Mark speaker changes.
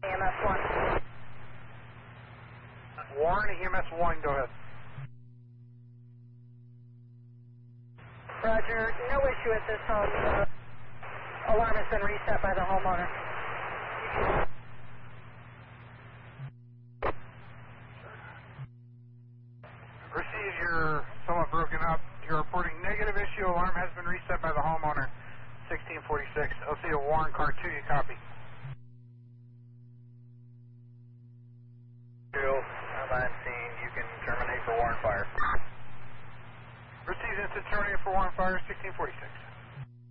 Speaker 1: EMS 1.
Speaker 2: Warren, EMS 1, go ahead.
Speaker 1: Roger, no issue at this home. Alarm has been reset by the homeowner.
Speaker 2: Received, you're somewhat broken up. You're reporting negative issue. Alarm has been reset by the homeowner. 1646. LC to Warren, car 2, you copy.
Speaker 3: I'm on scene. You can terminate for Warren Fire.
Speaker 2: Received, instant terminator for Warren Fire, 1646.